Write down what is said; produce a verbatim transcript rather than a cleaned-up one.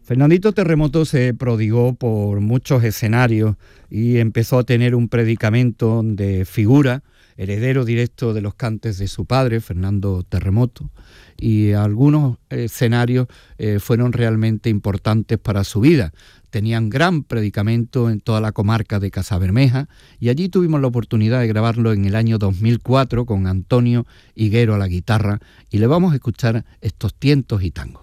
Fernandito Terremoto se prodigó por muchos escenarios y empezó a tener un predicamento de figura, heredero directo de los cantes de su padre, Fernando Terremoto, y algunos escenarios eh, fueron realmente importantes para su vida. Tenían gran predicamento en toda la comarca de Casabermeja y allí tuvimos la oportunidad de grabarlo en el año dos mil cuatro con Antonio Higuero a la guitarra y le vamos a escuchar estos tientos y tangos.